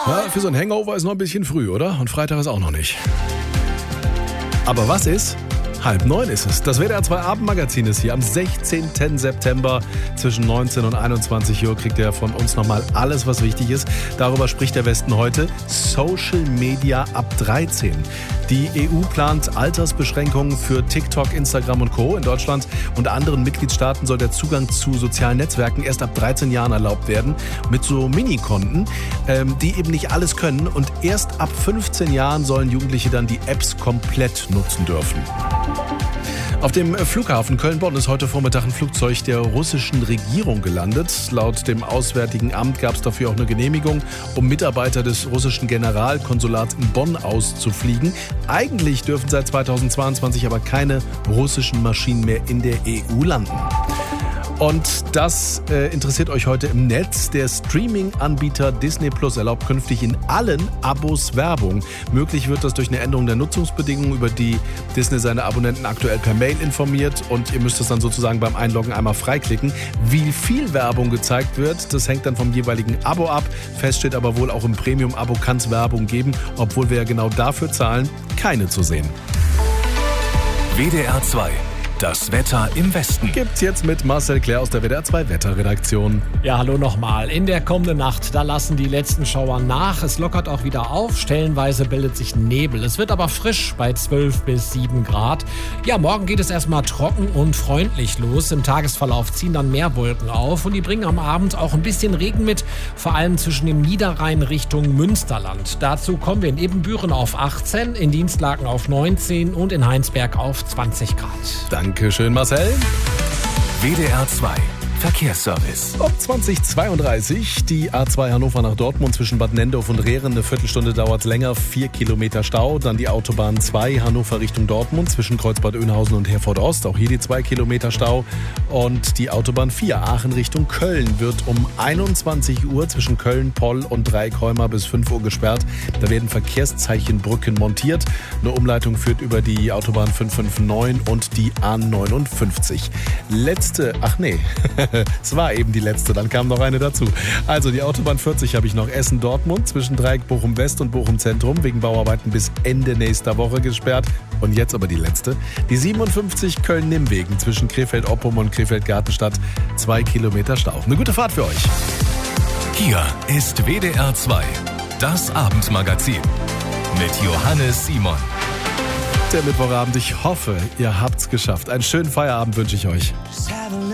Ja, für so ein Hangover ist noch ein bisschen früh, oder? Und Freitag ist auch noch nicht. Aber was ist? 8:30 ist es. Das WDR 2 Abendmagazin ist hier am 16. September zwischen 19 und 21 Uhr. Kriegt ihr von uns nochmal alles, was wichtig ist. Darüber spricht der Westen heute. Social Media ab 13. Die EU plant Altersbeschränkungen für TikTok, Instagram und Co. In Deutschland und anderen Mitgliedstaaten soll der Zugang zu sozialen Netzwerken erst ab 13 Jahren erlaubt werden. Mit so Minikonten, die eben nicht alles können. Und erst ab 15 Jahren sollen Jugendliche dann die Apps komplett nutzen dürfen. Auf dem Flughafen Köln-Bonn ist heute Vormittag ein Flugzeug der russischen Regierung gelandet. Laut dem Auswärtigen Amt gab es dafür auch eine Genehmigung, um Mitarbeiter des russischen Generalkonsulats in Bonn auszufliegen. Eigentlich dürfen seit 2022 aber keine russischen Maschinen mehr in der EU landen. Und das interessiert euch heute im Netz. Der Streaming-Anbieter Disney Plus erlaubt künftig in allen Abos Werbung. Möglich wird das durch eine Änderung der Nutzungsbedingungen, über die Disney seine Abonnenten aktuell per Mail informiert. Und ihr müsst es dann sozusagen beim Einloggen einmal freiklicken. Wie viel Werbung gezeigt wird, das hängt dann vom jeweiligen Abo ab. Fest steht aber wohl, auch im Premium-Abo kann es Werbung geben, obwohl wir ja genau dafür zahlen, keine zu sehen. WDR 2. Das Wetter im Westen. Gibt's jetzt mit Marcel Claire aus der WDR 2 Wetterredaktion. Ja, hallo nochmal. In der kommenden Nacht, da lassen die letzten Schauer nach. Es lockert auch wieder auf. Stellenweise bildet sich Nebel. Es wird aber frisch bei 12 bis 7 Grad. Ja, morgen geht es erstmal trocken und freundlich los. Im Tagesverlauf ziehen dann mehr Wolken auf und die bringen am Abend auch ein bisschen Regen mit, vor allem zwischen dem Niederrhein Richtung Münsterland. Dazu kommen wir in Ebenbüren auf 18, in Dienstlaken auf 19 und in Heinsberg auf 20 Grad. Dankeschön, Marcel. WDR 2 Verkehrsservice. Um 20:32 die A2 Hannover nach Dortmund zwischen Bad Nendorf und Rehren. Eine Viertelstunde dauert länger, 4 Kilometer Stau. Dann die Autobahn 2 Hannover Richtung Dortmund zwischen Kreuzbad Oeynhausen und Herford Ost. Auch hier die 2 Kilometer Stau. Und die Autobahn 4 Aachen Richtung Köln wird um 21 Uhr zwischen Köln, Poll und Dreikäumer bis 5 Uhr gesperrt. Da werden Verkehrszeichenbrücken montiert. Eine Umleitung führt über die Autobahn 559 und die A59. Es war eben die letzte, dann kam noch eine dazu. Also die Autobahn 40 habe ich noch. Essen-Dortmund zwischen Dreieck Bochum-West und Bochum-Zentrum wegen Bauarbeiten bis Ende nächster Woche gesperrt. Und jetzt aber die letzte. Die 57 Köln-Nimmwegen zwischen Krefeld-Oppum und Krefeld-Gartenstadt. 2 Kilometer Stau. Eine gute Fahrt für euch. Hier ist WDR 2, das Abendmagazin mit Johannes Simon. Der Mittwochabend, ich hoffe, ihr habt's geschafft. Einen schönen Feierabend wünsche ich euch.